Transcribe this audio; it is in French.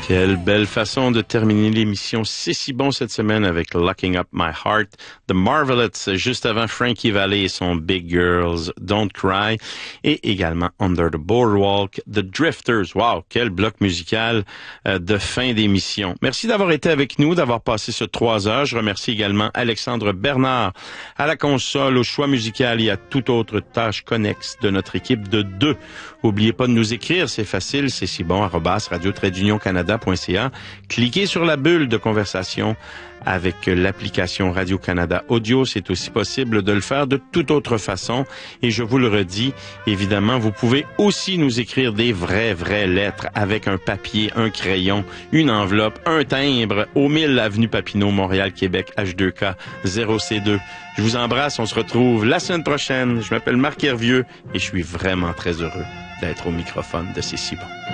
Quelle belle façon de terminer l'émission. C'est si bon cette semaine avec Locking Up My Heart, The Marvelettes, juste avant Frankie Valli et son Big Girls, Don't Cry, et également Under the Boardwalk, The Drifters. Wow, quel bloc musical de fin d'émission. Merci d'avoir été avec nous, d'avoir passé ce 3 heures. Je remercie également Alexandre Bernard à la console, au choix musical et à toute autre tâche connexe de notre équipe de 2. N'oubliez pas de nous écrire, c'est facile, c'est si bon, @radio-canada.ca. Cliquez sur la bulle de conversation avec l'application Radio-Canada Audio. C'est aussi possible de le faire de toute autre façon. Et je vous le redis, évidemment, vous pouvez aussi nous écrire des vraies lettres avec un papier, un crayon, une enveloppe, un timbre au 1000 avenue Papineau, Montréal, Québec, H2K 0C2. Je vous embrasse, on se retrouve la semaine prochaine. Je m'appelle Marc Hervieux et je suis vraiment très heureux d'être au microphone de C'est si bon.